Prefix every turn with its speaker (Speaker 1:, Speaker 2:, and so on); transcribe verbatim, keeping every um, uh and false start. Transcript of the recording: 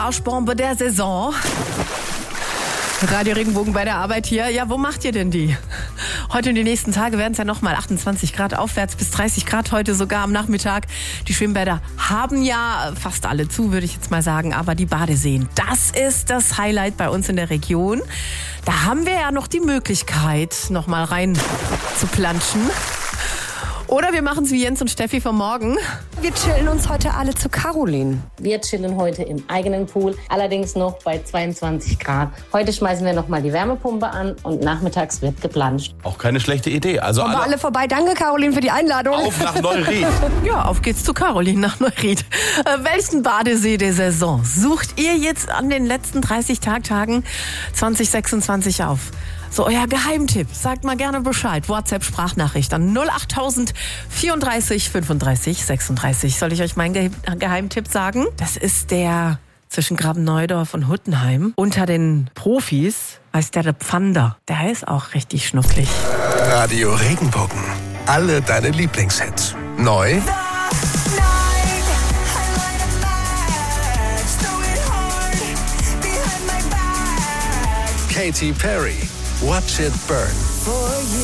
Speaker 1: Arschbombe der Saison. Radio Regenbogen bei der Arbeit hier. Ja, wo macht ihr denn die? Heute und die nächsten Tage werden es ja nochmal achtundzwanzig Grad aufwärts bis dreißig Grad heute sogar am Nachmittag. Die Schwimmbäder haben ja fast alle zu, würde ich jetzt mal sagen. Aber die Badeseen, das ist das Highlight bei uns in der Region. Da haben wir ja noch die Möglichkeit, nochmal rein zu planschen. Oder wir machen es wie Jens und Steffi vom Morgen.
Speaker 2: Wir chillen uns heute alle zu Caroline.
Speaker 3: Wir chillen heute im eigenen Pool, allerdings noch bei zweiundzwanzig Grad. Heute schmeißen wir nochmal die Wärmepumpe an und nachmittags wird geplanscht.
Speaker 4: Auch keine schlechte Idee. Also
Speaker 2: Kommen wir
Speaker 4: alle
Speaker 2: alle vorbei. Danke, Caroline, für die Einladung.
Speaker 4: auf nach Neuried.
Speaker 1: Ja, auf geht's zu Caroline nach Neuried. Äh, welchen Badesee der Saison sucht ihr jetzt an den letzten dreißig Tagtagen zwanzig sechsundzwanzig auf? So, euer Geheimtipp. Sagt mal gerne Bescheid. WhatsApp-Sprachnachricht an null acht tausend vierunddreißig fünfunddreißig sechsunddreißig. Soll ich euch meinen Ge- Geheimtipp sagen? Das ist der zwischen Graben-Neudorf und Huttenheim. Unter den Profis heißt der der Pfander. Der ist auch richtig schnucklig.
Speaker 5: Radio Regenbogen. Alle deine Lieblingshits. Neu, Katy Perry. Watch It Burn.